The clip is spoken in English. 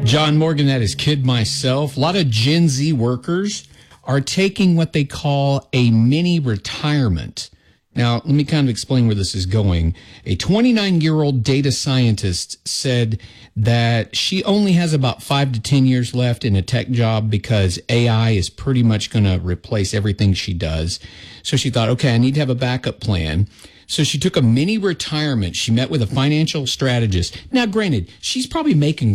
John Morgan, that is Kid Myself. A lot of Gen Z workers are taking what they call a mini retirement. Now, let me kind of explain where this is going. A 29-year-old data scientist said that she only has about 5 to 10 years left in a tech job because AI is pretty much going to replace everything she does. So she thought, okay, I need to have a backup plan. So she took a mini retirement. She met with a financial strategist. Now, granted, she's probably making